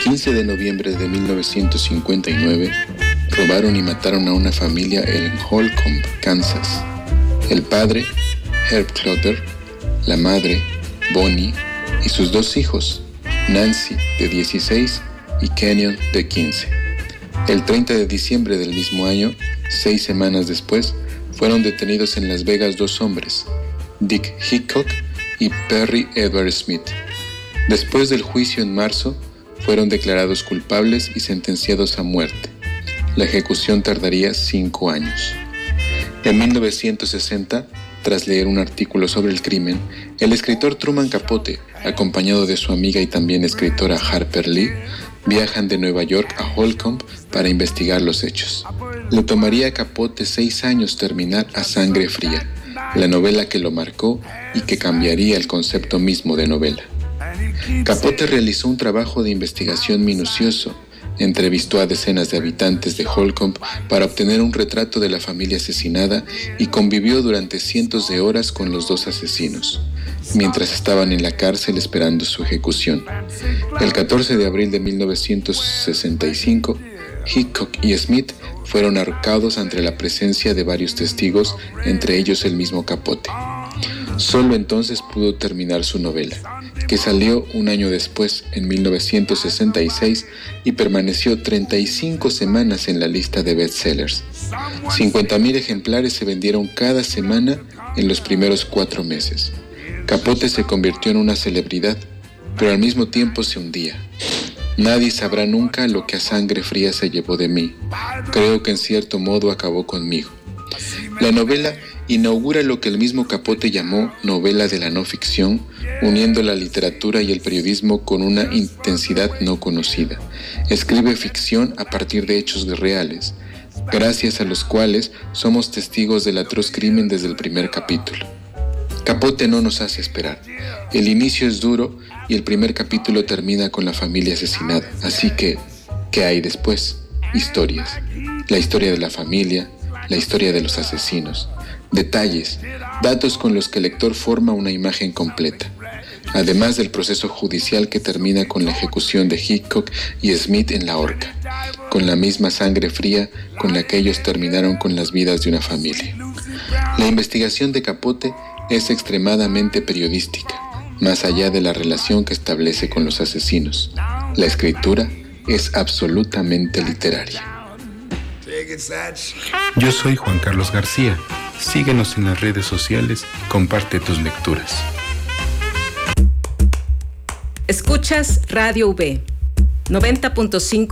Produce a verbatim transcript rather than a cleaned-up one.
quince de noviembre de mil novecientos cincuenta y nueve, robaron y mataron a una familia en Holcomb, Kansas. El padre, Herb Clotter, la madre, Bonnie, y sus dos hijos, Nancy, de dieciséis, y Kenyon, de quince. El treinta de diciembre del mismo año, seis semanas después, fueron detenidos en Las Vegas dos hombres, Dick Hickok y Perry Edward Smith. Después del juicio en marzo, fueron declarados culpables y sentenciados a muerte. La ejecución tardaría cinco años. En mil novecientos sesenta, tras leer un artículo sobre el crimen, el escritor Truman Capote, acompañado de su amiga y también escritora Harper Lee, viajan de Nueva York a Holcomb para investigar los hechos. Le tomaría a Capote seis años terminar A Sangre Fría, la novela que lo marcó y que cambiaría el concepto mismo de novela. Capote realizó un trabajo de investigación minucioso. Entrevistó a decenas de habitantes de Holcomb para obtener un retrato de la familia asesinada y convivió durante cientos de horas con los dos asesinos, mientras estaban en la cárcel esperando su ejecución. El catorce de abril de mil novecientos sesenta y cinco, Hickok y Smith fueron ahorcados ante la presencia de varios testigos, entre ellos el mismo Capote. Solo entonces pudo terminar su novela, que salió un año después, en mil novecientos sesenta y seis, y permaneció treinta y cinco semanas en la lista de bestsellers. cincuenta mil ejemplares se vendieron cada semana en los primeros cuatro meses. Capote se convirtió en una celebridad, pero al mismo tiempo se hundía. Nadie sabrá nunca lo que A Sangre Fría se llevó de mí. Creo que en cierto modo acabó conmigo. La novela inaugura lo que el mismo Capote llamó novela de la no ficción, uniendo la literatura y el periodismo con una intensidad no conocida. Escribe ficción a partir de hechos reales, gracias a los cuales somos testigos del atroz crimen desde el primer capítulo. Capote no nos hace esperar. El inicio es duro y el primer capítulo termina con la familia asesinada. Así que, ¿qué hay después? Historias. La historia de la familia, la historia de los asesinos. Detalles, datos con los que el lector forma una imagen completa. Además del proceso judicial que termina con la ejecución de Hickok y Smith en la horca, con la misma sangre fría con la que ellos terminaron con las vidas de una familia. La investigación de Capote es extremadamente periodística, más allá de la relación que establece con los asesinos. La escritura es absolutamente literaria. Yo soy Juan Carlos García. Síguenos en las redes sociales y comparte tus lecturas. Escuchas Radio V, noventa punto cinco